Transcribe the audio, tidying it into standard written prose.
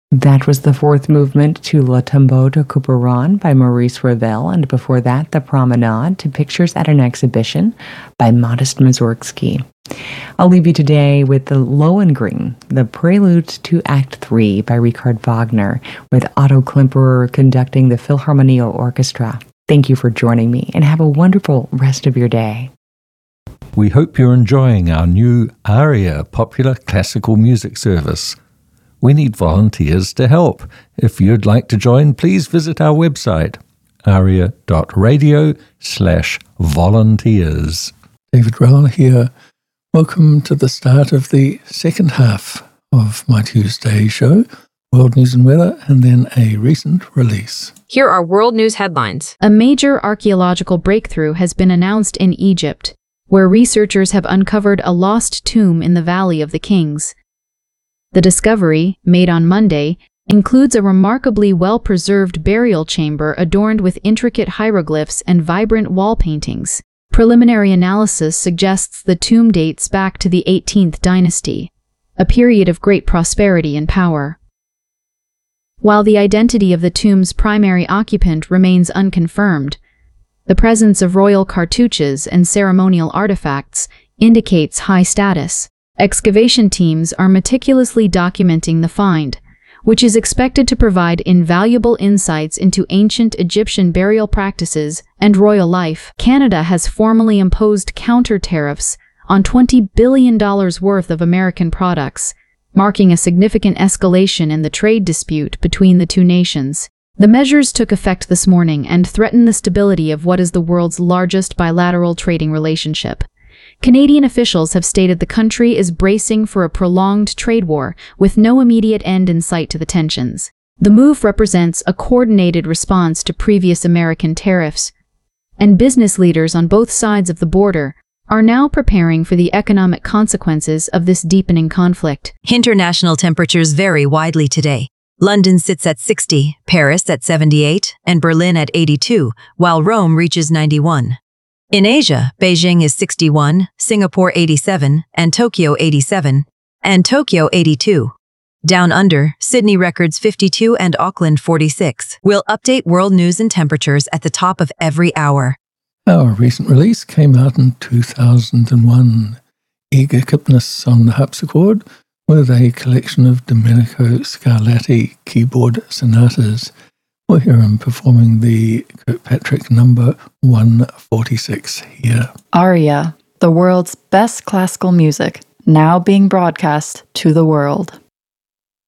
That was the fourth movement to Le Tombeau de Couperin by Maurice Ravel, and before that, The Promenade to Pictures at an Exhibition by Modest Mussorgsky. I'll leave you today with the Lohengrin, the Prelude to Act 3 by Richard Wagner, with Otto Klemperer conducting the Philharmonia Orchestra. Thank you for joining me, and have a wonderful rest of your day. We hope you're enjoying our new ARIA popular classical music service. We need volunteers to help. If you'd like to join, please visit our website, aria.radio/volunteers. David Rowell here. Welcome to the start of the second half of my Tuesday show, World News and Weather, and then a recent release. Here are world news headlines. A major archaeological breakthrough has been announced in Egypt, where researchers have uncovered a lost tomb in the Valley of the Kings. The discovery, made on Monday, includes a remarkably well-preserved burial chamber adorned with intricate hieroglyphs and vibrant wall paintings. Preliminary analysis suggests the tomb dates back to the 18th dynasty, a period of great prosperity and power. While the identity of the tomb's primary occupant remains unconfirmed, the presence of royal cartouches and ceremonial artifacts indicates high status. Excavation teams are meticulously documenting the find, which is expected to provide invaluable insights into ancient Egyptian burial practices and royal life. Canada has formally imposed counter-tariffs on $20 billion worth of American products, marking a significant escalation in the trade dispute between the two nations. The measures took effect this morning and threaten the stability of what is the world's largest bilateral trading relationship. Canadian officials have stated the country is bracing for a prolonged trade war with no immediate end in sight to the tensions. The move represents a coordinated response to previous American tariffs, and business leaders on both sides of the border are now preparing for the economic consequences of this deepening conflict. International temperatures vary widely today. London sits at 60, Paris at 78, and Berlin at 82, while Rome reaches 91. In Asia, Beijing is 61, Singapore 87, and Tokyo 87, and Tokyo 82. Down under, Sydney records 52 and Auckland 46. We'll update world news and temperatures at the top of every hour. Our recent release came out in 2001, Eager Kipnis on the harpsichord, with a collection of Domenico Scarlatti keyboard sonatas. We'll hear him performing the Kirkpatrick number 146 here. ARIA, the world's best classical music, now being broadcast to the world.